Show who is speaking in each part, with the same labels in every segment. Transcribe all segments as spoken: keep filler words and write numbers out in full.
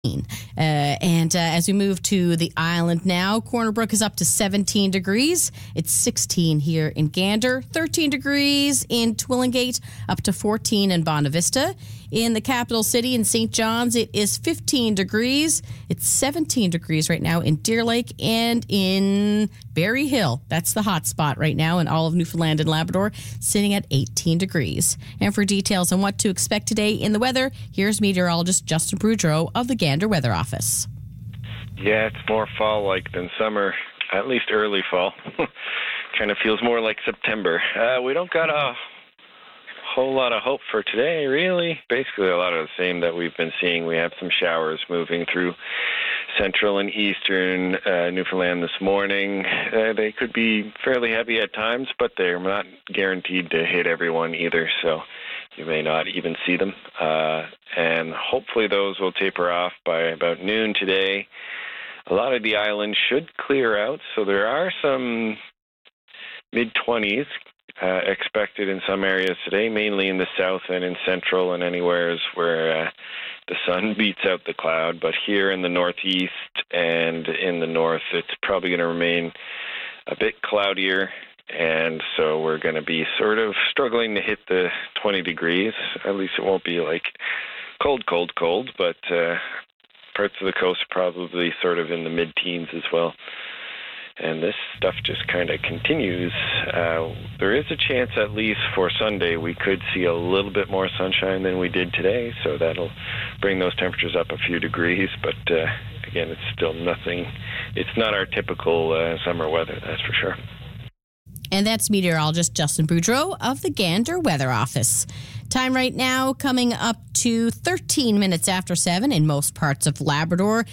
Speaker 1: Uh, and uh, as we move to the island now, Corner Brook is up to seventeen degrees. It's sixteen here in Gander, thirteen degrees in Twillingate, up to fourteen in Bonavista. In the capital city in Saint John's, it is fifteen degrees. It's seventeen degrees right now in Deer Lake and in Berry Hill. That's the hot spot right now in all of Newfoundland and Labrador, sitting at eighteen degrees. And for details on what to expect today in the weather, here's meteorologist Justin Boudreau of the Gander Weather Office.
Speaker 2: Yeah, it's more fall-like than summer, at least early fall. Kind of feels more like September. Uh, we don't got a whole lot of hope for today, really. Basically, a lot of the same that we've been seeing. We have some showers moving through central and eastern uh, Newfoundland this morning. Uh, they could be fairly heavy at times, but they're not guaranteed to hit everyone either, so you may not even see them. Uh, and hopefully those will taper off by about noon today. A lot of the island should clear out, so there are some mid-twenties uh, expected in some areas today, mainly in the south and in central and anywhere where uh, the sun beats out the cloud. But here in the northeast and in the north, it's probably going to remain a bit cloudier. And so we're going to be sort of struggling to hit the twenty degrees. At least it won't be like cold, cold, cold, but uh, parts of the coast are probably sort of in the mid-teens as well. And this stuff just kind of continues. Uh, there is a chance, at least for Sunday, we could see a little bit more sunshine than we did today, so that'll bring those temperatures up a few degrees. But uh, again, it's still nothing. It's not our typical uh, summer weather, that's for sure.
Speaker 1: And that's meteorologist Justin Boudreau of the Gander Weather Office. Time right now coming up to thirteen minutes after seven in most parts of Labrador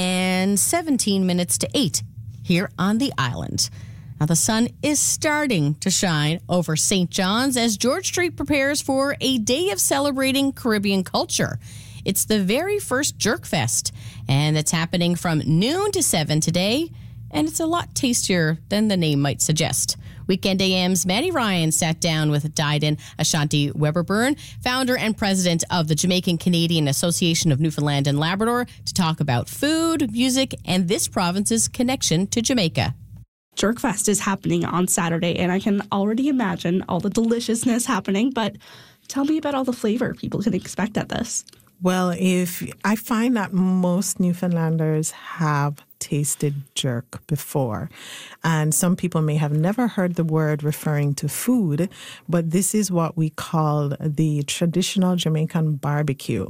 Speaker 1: and seventeen minutes to eight here on the island. Now the sun is starting to shine over Saint John's as George Street prepares for a day of celebrating Caribbean culture. It's the very first Jerk Fest, and it's happening from noon to seven today, and it's a lot tastier than the name might suggest. Weekend A M's Maddie Ryan sat down with Dyden Ashanti Weberburn, founder and president of the Jamaican Canadian Association of Newfoundland and Labrador, to talk about food, music, and this province's connection to Jamaica.
Speaker 3: Jerkfest is happening on Saturday, and I can already imagine all the deliciousness happening, but tell me about all the flavor people can expect at this.
Speaker 4: Well, if I find that most Newfoundlanders have tasted jerk before, and some people may have never heard the word referring to food, but this is what we call the traditional Jamaican barbecue.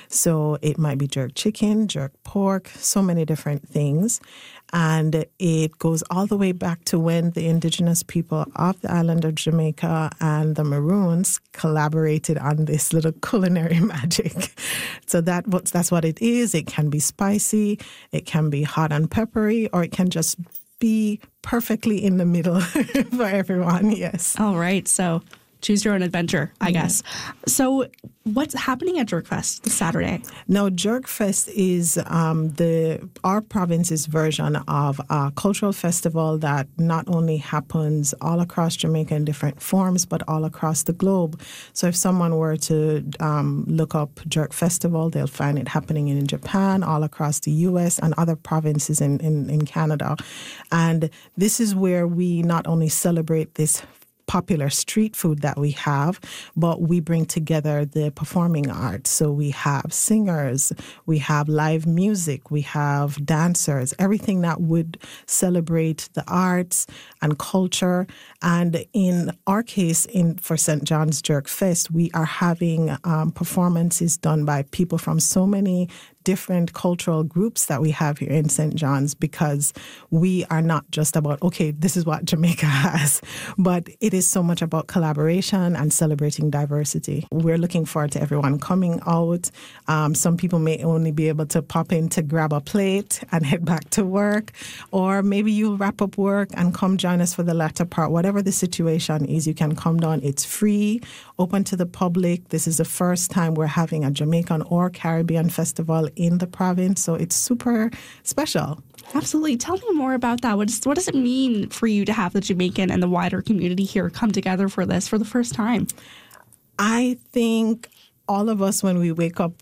Speaker 4: So it might be jerk chicken, jerk pork, so many different things. And it goes all the way back to when the indigenous people of the island of Jamaica and the Maroons collaborated on this little culinary magic. So that that's what it is. It can be spicy, it can be hot and peppery, or it can just be perfectly in the middle for everyone, yes.
Speaker 3: All right, so choose your own adventure, I yeah. guess. So what's happening at Jerkfest this Saturday?
Speaker 4: No, Jerkfest is um, the our province's version of a cultural festival that not only happens all across Jamaica in different forms, but all across the globe. So if someone were to um, look up Jerk Festival, they'll find it happening in Japan, all across the U S, and other provinces in, in, in Canada. And this is where we not only celebrate this popular street food that we have, but we bring together the performing arts. So we have singers, we have live music, we have dancers, everything that would celebrate the arts and culture. And in our case, in for Saint John's Jerk Fest, we are having um, performances done by people from so many different cultural groups that we have here in Saint John's, because we are not just about, okay, this is what Jamaica has, but it is so much about collaboration and celebrating diversity. We're looking forward to everyone coming out. Um, some people may only be able to pop in to grab a plate and head back to work, or maybe you'll wrap up work and come join us for the latter part. Whatever the situation is, you can come down. It's free, open to the public. This is the first time we're having a Jamaican or Caribbean festival in the province, so it's super special.
Speaker 3: Absolutely. Tell me more about that. What, is, what does it mean for you to have the Jamaican and the wider community here come together for this for the first time?
Speaker 4: I think all of us, when we wake up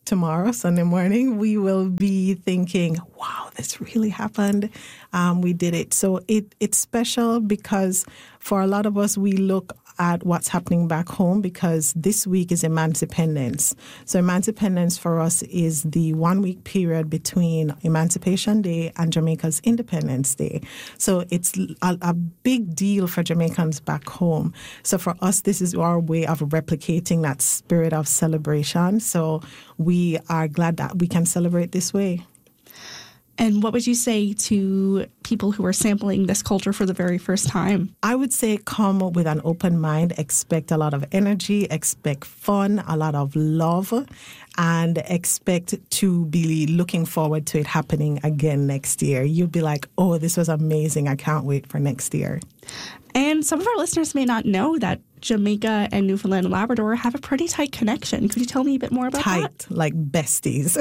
Speaker 4: tomorrow, Sunday morning, we will be thinking, wow, this really happened. Um, we did it. So it it's special because for a lot of us, we look at what's happening back home because this week is Emancipendence. So Emancipendence for us is the one-week period between Emancipation Day and Jamaica's Independence Day. So it's a, a big deal for Jamaicans back home. So for us, this is our way of replicating that spirit of celebration. So we are glad that we can celebrate this way.
Speaker 3: And what would you say to people who are sampling this culture for the very first time?
Speaker 4: I would say come with an open mind, expect a lot of energy, expect fun, a lot of love, and expect to be looking forward to it happening again next year. You'll be like, oh, this was amazing. I can't wait for next year.
Speaker 3: And some of our listeners may not know that Jamaica and Newfoundland and Labrador have a pretty tight connection. Could you tell me a bit more about
Speaker 4: tight,
Speaker 3: that?
Speaker 4: Tight, like besties.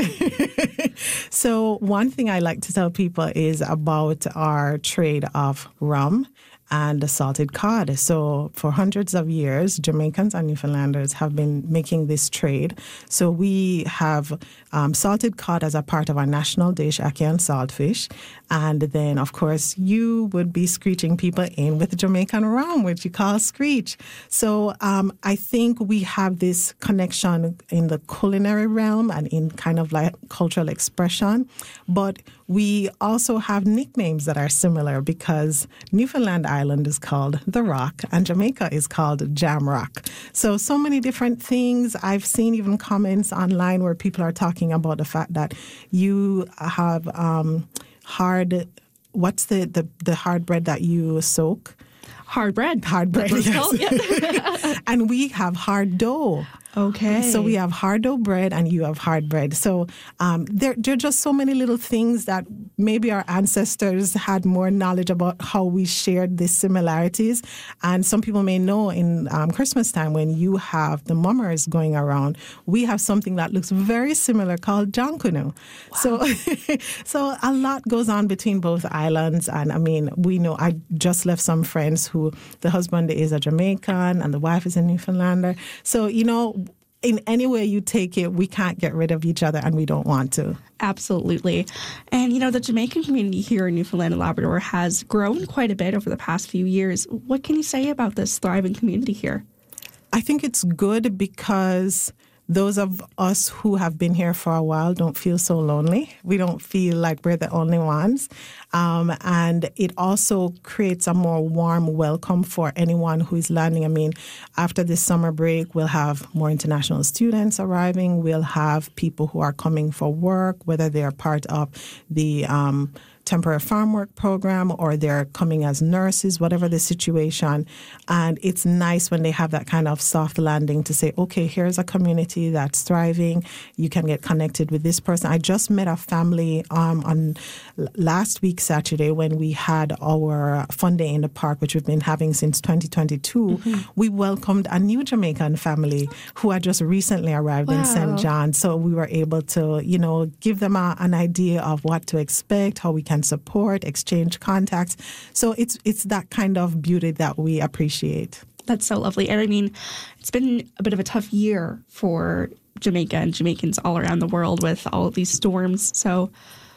Speaker 4: So one thing I like to tell people is about our trade of rum and the salted cod. So for hundreds of years, Jamaicans and Newfoundlanders have been making this trade. So we have um, salted cod as a part of our national dish, ackee and saltfish. And then, of course, you would be screeching people in with Jamaican rum, which you call screech. So um, I think we have this connection in the culinary realm and in kind of like cultural expression. But we also have nicknames that are similar because Newfoundland Island is called The Rock and Jamaica is called Jam Rock. So, so many different things. I've seen even comments online where people are talking about the fact that you have um, hard, what's the, the, the hard bread that you soak?
Speaker 3: Hard bread.
Speaker 4: Hard bread, yes.
Speaker 3: Yeah.
Speaker 4: And we have hard dough.
Speaker 3: Okay.
Speaker 4: So we have hard dough bread and you have hard bread. So um, there, there are just so many little things that maybe our ancestors had more knowledge about how we shared these similarities. And some people may know in um, Christmas time when you have the mummers going around, we have something that looks very similar called Jankunu. Wow. So, so a lot goes on between both islands. And I mean, we know I just left some friends who the husband is a Jamaican and the wife is a Newfoundlander. So, you know, in any way you take it, we can't get rid of each other and we don't want to.
Speaker 3: Absolutely. And, you know, the Jamaican community here in Newfoundland and Labrador has grown quite a bit over the past few years. What can you say about this thriving community here?
Speaker 4: I think it's good because those of us who have been here for a while don't feel so lonely. We don't feel like we're the only ones. Um, and it also creates a more warm welcome for anyone who is landing. I mean, after this summer break, we'll have more international students arriving. We'll have people who are coming for work, whether they're part of the um, temporary farm work program or they're coming as nurses, whatever the situation. And it's nice when they have that kind of soft landing to say, okay, here's a community that's thriving. You can get connected with this person. I just met a family um, on last week, Saturday, when we had our fun day in the park, which we've been having since twenty twenty-two. Mm-hmm. We welcomed a new Jamaican family who had just recently arrived wow. in Saint John. So we were able to, you know, give them a, an idea of what to expect, how we can support, exchange contacts. So it's it's that kind of beauty that we appreciate.
Speaker 3: That's so lovely. And I mean, it's been a bit of a tough year for Jamaica and Jamaicans all around the world with all of these storms. So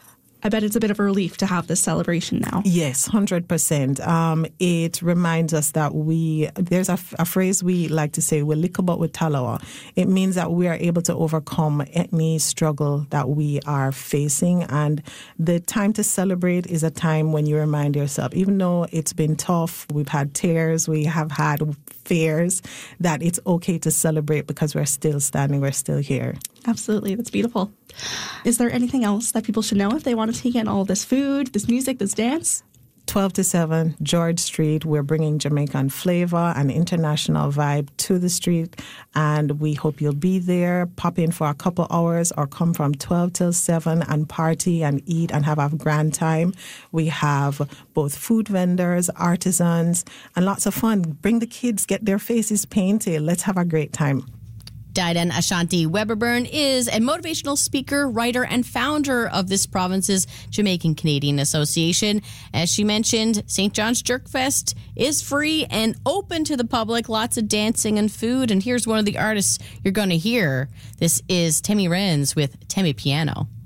Speaker 3: I bet it's a bit of a relief to have this celebration now.
Speaker 4: Yes, one hundred percent. Um, it reminds us that we, there's a, a phrase we like to say, we lick about with talawa. It means that we are able to overcome any struggle that we are facing. And the time to celebrate is a time when you remind yourself, even though it's been tough, we've had tears, we have had fears, that it's okay to celebrate because we're still standing, we're still here.
Speaker 3: Absolutely. That's beautiful. Is there anything else that people should know if they want to take in all this food, this music, this dance?
Speaker 4: twelve to seven, George Street. We're bringing Jamaican flavor and international vibe to the street, and we hope you'll be there. Pop in for a couple hours or come from twelve till seven and party and eat and have a grand time. We have both food vendors, artisans, and lots of fun. Bring the kids, get their faces painted. Let's have a great time.
Speaker 1: Didan Ashanti Weberburn is a motivational speaker, writer, and founder of this province's Jamaican Canadian Association. As she mentioned, Saint John's Jerkfest is free and open to the public. Lots of dancing and food. And here's one of the artists you're going to hear. This is Temi Renz with Temi Piano.